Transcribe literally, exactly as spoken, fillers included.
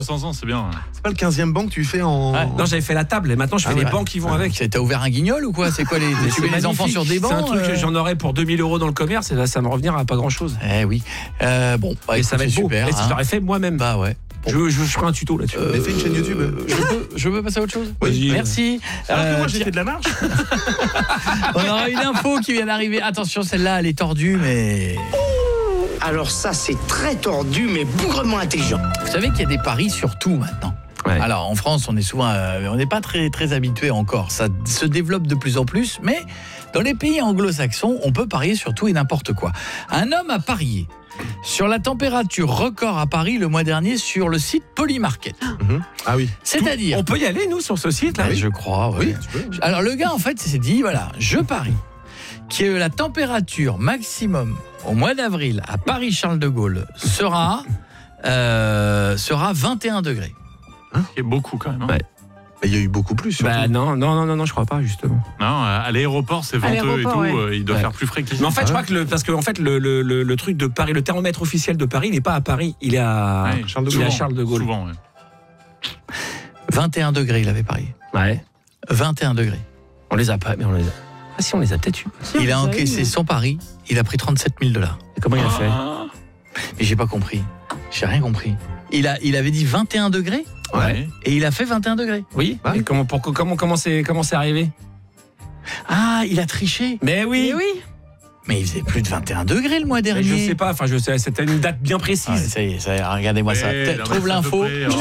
cent ans, c'est bien. C'est pas le quinzième banc que tu fais en... Ouais. Non, j'avais fait la table et maintenant je fais Ah les ouais. bancs qui vont avec. T'as ouvert un guignol ou quoi? C'est quoi les, tu mets les enfants sur des bancs? C'est un truc euh... que j'en aurais pour deux mille euros dans le commerce et là ça me revenir à pas grand chose. Eh oui. Euh, bon, bah, et ça va être beau. super. Et Hein. je l'aurais fait moi-même. Bah ouais. Je, je, je ferai un tuto là-dessus. Euh, fait une chaîne YouTube. Je peux, je peux passer à autre chose? Vas-y. Merci. Alors que Euh, moi j'ai tiens, fait de la marche. on aura une info qui vient d'arriver. Attention, celle-là, elle est tordue, mais... Alors ça, c'est très tordu, mais bougrement intelligent. Vous savez qu'il y a des paris sur tout maintenant. Ouais. Alors en France, on est souvent, euh, on n'est pas très très habitué encore. Ça se développe de plus en plus, mais dans les pays anglo-saxons, on peut parier sur tout et n'importe quoi. Un homme a parié sur la température record à Paris le mois dernier sur le site Polymarket. Ah oui. C'est-à-dire, On peut y aller nous sur ce site là. Ah, je crois. Ouais. Oui, tu peux. Alors le gars en fait s'est dit voilà, je parie que la température maximum au mois d'avril à Paris Charles de Gaulle sera euh, sera vingt et un degrés. C'est beaucoup quand même. Hein. Ouais. Il y a eu beaucoup plus. Surtout. Bah non, non, non, non, non, je crois pas justement. Non, à l'aéroport, c'est venteux et l'aéroport, tout. ouais. euh, il doit Ouais. faire plus frais qu'ici. Mais en fait, Ah je ouais. crois que le, parce que en fait le, le, le, le truc de Paris, le thermomètre officiel de Paris, il n'est pas à Paris, il est à, Ouais, Charles de il est Gaulle. à Charles de Gaulle. Souvent, ouais. vingt et un degrés, il avait parié. Ouais. vingt et un degrés. On les a pas, mais on les a. Ah si, on les a peut-être eu. Il a encaissé son pari, il a pris trente-sept mille dollars. Et comment il a fait? Ah, Mais j'ai pas compris. J'ai rien compris. Il, a, il avait dit vingt et un degrés ouais. et il a fait vingt et un degrés. Oui. Ah. Et comment, pourquoi, comment, comment c'est, comment c'est arrivé? Ah, il a triché. Mais oui. Et oui. Mais il faisait plus de vingt et un degrés le mois Mais dernier. je sais pas. Enfin, je sais. C'était une date bien précise. Ah, ça y est, ça y est, regardez-moi ça. Ouais, non, mais Trouve c'est à peu l'info. près,